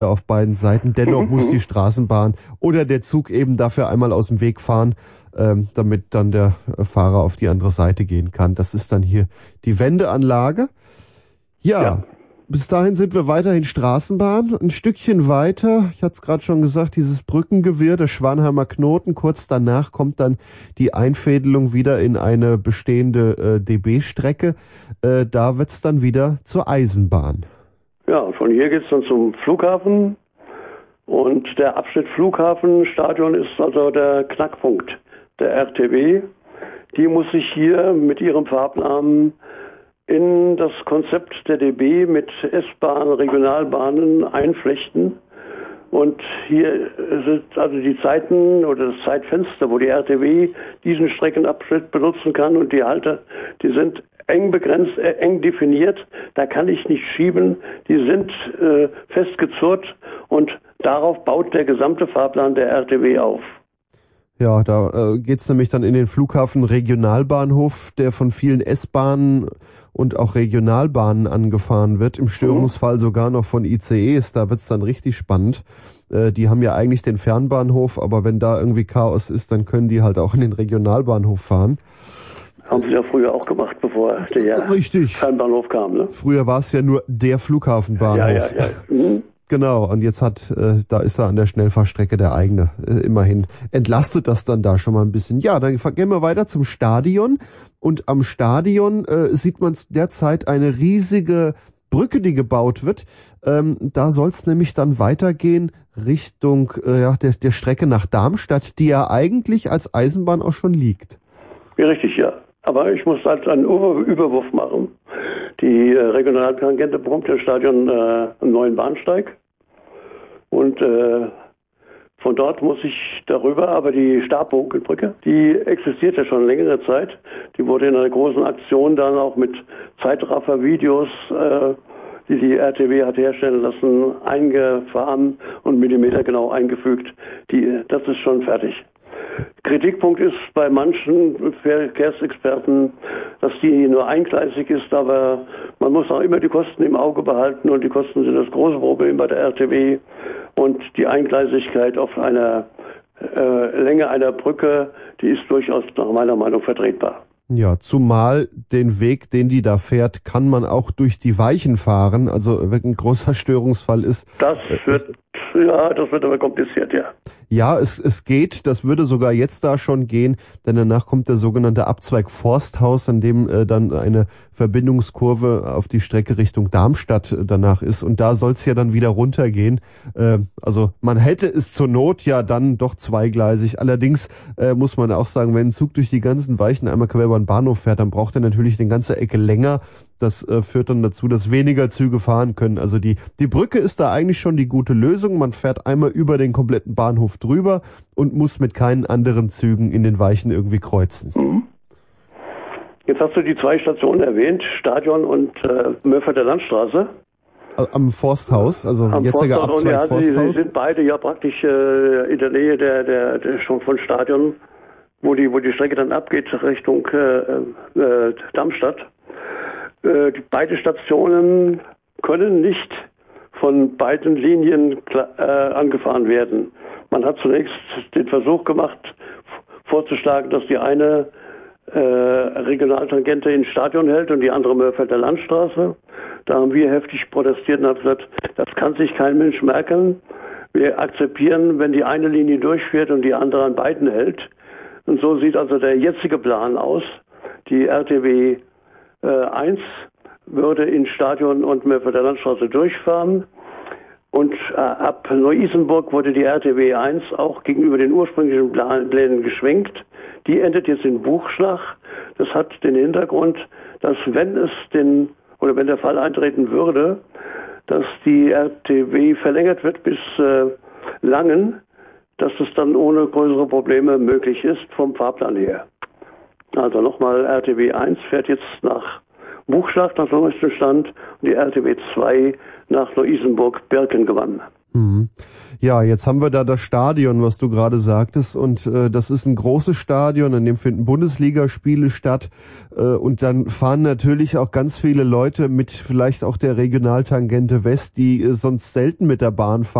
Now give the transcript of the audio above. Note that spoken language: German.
auf beiden Seiten. Dennoch muss die Straßenbahn oder der Zug eben dafür einmal aus dem Weg fahren, damit dann der Fahrer auf die andere Seite gehen kann. Das ist dann hier die Wendeanlage. Ja. Bis dahin sind wir weiterhin Straßenbahn. Ein Stückchen weiter, ich hatte es gerade schon gesagt, dieses Brückengewirr, der Schwanheimer Knoten. Kurz danach kommt dann die Einfädelung wieder in eine bestehende DB-Strecke. Da wird's dann wieder zur Eisenbahn. Ja, von hier geht's dann zum Flughafen. Und der Abschnitt Flughafenstadion ist also der Knackpunkt der RTW. Die muss sich hier mit ihrem Fahrplan in das Konzept der DB mit S-Bahn, Regionalbahnen einflechten. Und hier sind also die Zeiten oder das Zeitfenster, wo die RTW diesen Streckenabschnitt benutzen kann, und die Halter, die sind eng begrenzt, eng definiert. Da kann ich nicht schieben. Die sind festgezurrt, und darauf baut der gesamte Fahrplan der RTW auf. Ja, da geht's nämlich dann in den Flughafen Regionalbahnhof, der von vielen S-Bahnen und auch Regionalbahnen angefahren wird, im Störungsfall sogar noch von ICEs. Da wird's dann richtig spannend. Die haben ja eigentlich den Fernbahnhof, aber wenn da irgendwie Chaos ist, dann können die halt auch in den Regionalbahnhof fahren. Haben sie ja früher auch gemacht, bevor der Fernbahnhof kam, ne? Früher war es ja nur der Flughafenbahnhof. Ja. Genau, und jetzt da ist er an der Schnellfahrstrecke der eigene, immerhin. Entlastet das dann da schon mal ein bisschen. Ja, dann gehen wir weiter zum Stadion. Und am Stadion sieht man derzeit eine riesige Brücke, die gebaut wird. Da soll es nämlich dann weitergehen Richtung der Strecke nach Darmstadt, die ja eigentlich als Eisenbahn auch schon liegt. Ja, richtig, ja. Aber ich muss halt einen Überwurf machen. Die Regionaltangente bekommt im Stadion einen neuen Bahnsteig. Und von dort muss ich darüber, aber die Stabbogenbrücke, die existiert ja schon längere Zeit. Die wurde in einer großen Aktion dann auch mit Zeitraffer-Videos, die die RTW hat herstellen lassen, eingefahren und millimetergenau eingefügt. Das ist schon fertig. Kritikpunkt ist bei manchen Verkehrsexperten, dass die nur eingleisig ist, aber man muss auch immer die Kosten im Auge behalten, und die Kosten sind das große Problem bei der RTW, und die Eingleisigkeit auf einer Länge einer Brücke, die ist durchaus nach meiner Meinung vertretbar. Ja, zumal den Weg, den die da fährt, kann man auch durch die Weichen fahren, also wenn ein großer Störungsfall ist. Das wird aber kompliziert, ja. Ja, es geht, das würde sogar jetzt da schon gehen, denn danach kommt der sogenannte Abzweig Forsthaus, an dem dann eine Verbindungskurve auf die Strecke Richtung Darmstadt danach ist, und da soll es ja dann wieder runtergehen. Also man hätte es zur Not ja dann doch zweigleisig. Allerdings muss man auch sagen, wenn ein Zug durch die ganzen Weichen einmal quer über den Bahnhof fährt, dann braucht er natürlich eine ganze Ecke länger. Das führt dann dazu, dass weniger Züge fahren können. Also die Brücke ist da eigentlich schon die gute Lösung. Man fährt einmal über den kompletten Bahnhof drüber und muss mit keinen anderen Zügen in den Weichen irgendwie kreuzen. Mhm. Jetzt hast du die zwei Stationen erwähnt, Stadion und Mörfelder Landstraße. Am Forsthaus, also am jetziger Abzweig Forsthaus. Die sind beide ja praktisch in der Nähe der schon von Stadion, wo die Strecke dann abgeht Richtung Darmstadt. Beide Stationen können nicht von beiden Linien angefahren werden. Man hat zunächst den Versuch gemacht, vorzuschlagen, dass die eine Regionaltangente ins Stadion hält und die andere Mörfelder Landstraße. Da haben wir heftig protestiert und haben gesagt, das kann sich kein Mensch merken. Wir akzeptieren, wenn die eine Linie durchfährt und die andere an beiden hält. Und so sieht also der jetzige Plan aus. Die RTW 1 würde in Stadion und Mörfelder Landstraße durchfahren. Und ab Neu-Isenburg wurde die RTW 1 auch gegenüber den ursprünglichen Plänen geschwenkt. Die endet jetzt in Buchschlag. Das hat den Hintergrund, dass wenn der Fall eintreten würde, dass die RTW verlängert wird bis Langen, dass es dann ohne größere Probleme möglich ist vom Fahrplan her. Also nochmal, RTW 1 fährt jetzt nach Buchschlag, nach neuestem Stand, und die RTW 2 nach Neu-Isenburg-Birkengewann. Mhm. Ja, jetzt haben wir da das Stadion, was du gerade sagtest, und das ist ein großes Stadion, in dem finden Bundesligaspiele statt, und dann fahren natürlich auch ganz viele Leute mit vielleicht auch der Regionaltangente West, die sonst selten mit der Bahn fahren.